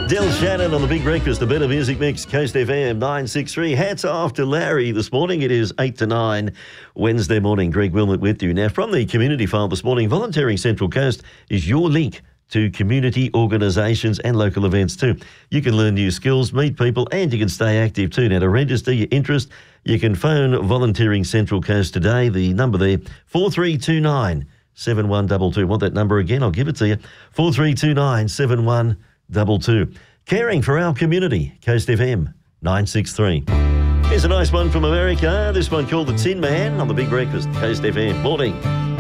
Del Shannon on the Big Breakfast, the Better Music Mix, Coast FM 963. Hats off to Larry this morning. It is 8 to 9 Wednesday morning. Greg Wilmot with you. Now, from the community file this morning, Volunteering Central Coast is your link to community organisations and local events too. You can learn new skills, meet people, and you can stay active too. Now, to register your interest, you can phone Volunteering Central Coast today. The number there, 4329 7122. Want that number again? I'll give it to you. 4329 7122. Caring for our community, Coast FM 963. Here's a nice one from America. This one called The Tin Man on the Big Breakfast, Coast FM. Morning.